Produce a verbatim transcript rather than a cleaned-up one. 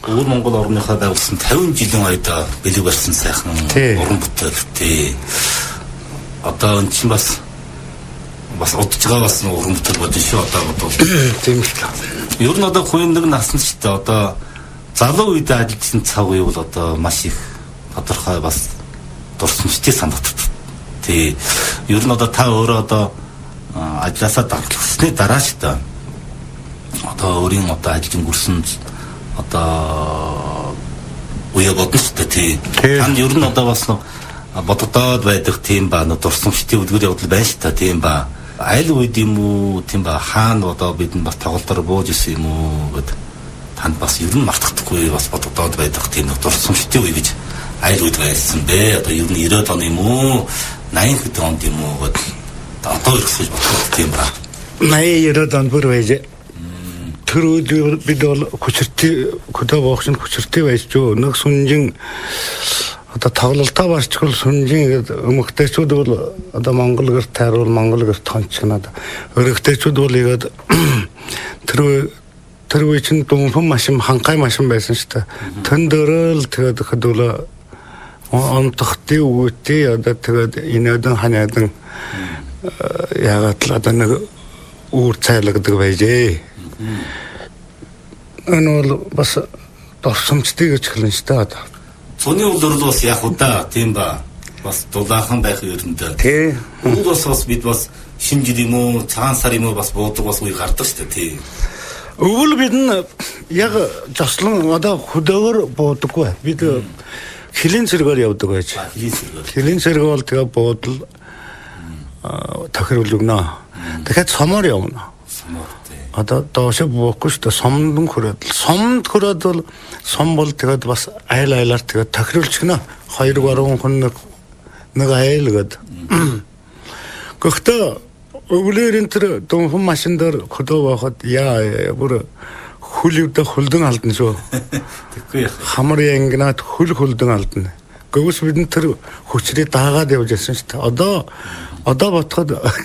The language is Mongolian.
Өвөр Монгол орныхаа байгуулсан тавин жилийн ойдоо бэлэг барьсан сайхан уран бүтээлтэй. Одоо энэ чинь бас бас удаж байгаа бас уран бүтээл бодсон шүү одоо бодвол. Тийм л. Ер нь одоо хүн нэг насанд ч гэдэг одоо залуу үед ажилласан цаг үе бол одоо маш их тодорхой бас дурсамжтай санагддаг. Тий. Ер нь одоо та өөрөө одоо ажилласаа дараалсны дараа ч та одоо өөрийн одоо ажлын гүрсэн одоо үе бодно ч тий. Танд ер нь одоо бас бодогдоод байдаг тийм ба дурсамжтай үлгэр явдал байна ш та тийм ба айл үед юм уу тийм ба хаана одоо бид нь бас тоглолтоор бууж исэн юм уу гэд танд бас ер нь мартахдаггүй бас бодогдоод байдаг тийм дурсамжтай үе гэж айл үед байсан бэ одоо ер нь девяносто он юм уу наймдугаар онд юм уу гэд одоо ирэх боддог тийм ба девяносто он бүр байж тэр үед бид бол хүчиртэй хөдөө боохын хүчиртэй байж шүү нэг сүнжин одоо тоглолтоо барчгүй сүнжин өмгтэйчүүд бол одоо Монгол гэрт тайруул Монгол гэрт тончнаад өргөтэйчүүд бол игээд тэр тэр үе чинь дүнхэн машин хангай машин байсан шүү дээ. Тэн дөрөөл тэгээд хөдөлөө онтохтой үгтэй одоо тэгээд инээдэн ханаадан яагаад л одоо нэг үүр цайлгдаг байжээ. Энэ бол бас дурсамжтай гэж хэлнэ шүү дээ. Цоны үлрэл бас яг удаа тийм ба бас дулаахан байх ерөндөө. Тий. Үүд бас бас бид бас шинэ жил юм уу цагаан сар юм уу бас буудаг бас үе гардаг шүү дээ тий. Өвөл бид нь яг жослон одоо хөдөөгөр буудаггүй. Бид хилийн зэрэгээр явдаг байж. Хилийн зэрэг бол тэгээ буудал тохирол өгнө. Дахиад сомоор явна. Сомоор тий. Одоо доош буухгүй шүү дээ. Сомд хүрээд. Сомд хүрээд бол сом бол тэгээд бас айл айлаар тэгээд тохиролч гэнэ. Хоёр баруун хүн нэг нэг айл гээд. Гэхдээ өвлөрийн тэр дүнхэн машин дээр хөдөө байхад яа бүр хүлөвдө хөлдөн алдна шүү. Тэггүй яах. Хамар янгнаад хөл хөлдөн алдна. Гөвс бидэн тэр хүчрээ даагаад явж байсан шүү дээ. Одоо одоо ботход